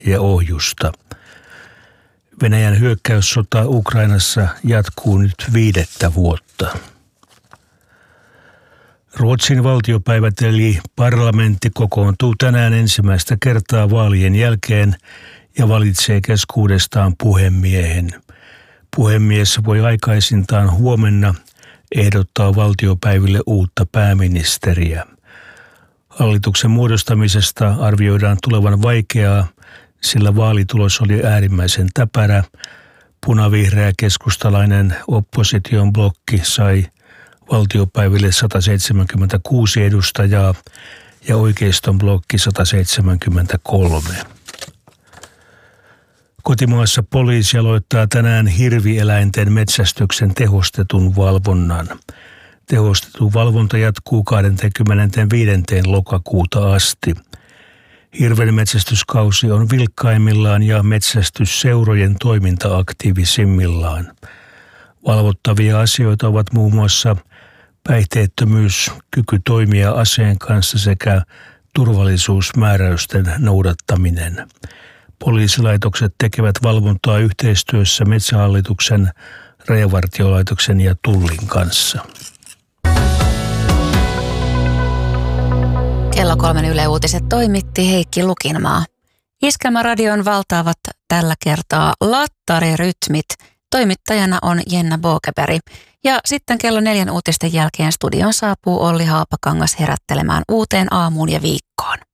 ja ohjusta. Venäjän hyökkäyssota Ukrainassa jatkuu nyt 5. vuotta. Ruotsin valtiopäivät eli parlamentti kokoontuu tänään ensimmäistä kertaa vaalien jälkeen ja valitsee keskuudestaan puhemiehen. Puhemies voi aikaisintaan huomenna ehdottaa valtiopäiville uutta pääministeriä. Hallituksen muodostamisesta arvioidaan tulevan vaikeaa, sillä vaalitulos oli äärimmäisen täpärä. Punavihreä keskustalainen opposition blokki sai valtiopäiville 176 edustajaa ja oikeiston blokki 173. Kotimaassa poliisi aloittaa tänään hirvieläinten metsästyksen tehostetun valvonnan. Tehostettu valvonta jatkuu 25. lokakuuta asti. Hirvenmetsästyskausi on vilkkaimmillaan ja metsästysseurojen toiminta aktiivisimmillaan. Valvottavia asioita ovat muun muassa päihteettömyys, kyky toimia aseen kanssa sekä turvallisuusmääräysten noudattaminen. Poliisilaitokset tekevät valvontaa yhteistyössä Metsähallituksen, Rajavartiolaitoksen ja Tullin kanssa. Kello 3 Yle Uutiset toimitti Heikki Lukinmaa. Iskelmäradion valtaavat tällä kertaa Lattarirytmit. Toimittajana on Jenna Bokeberg. Ja sitten kello 4 uutisten jälkeen studion saapuu Olli Haapakangas herättelemään uuteen aamuun ja viikkoon.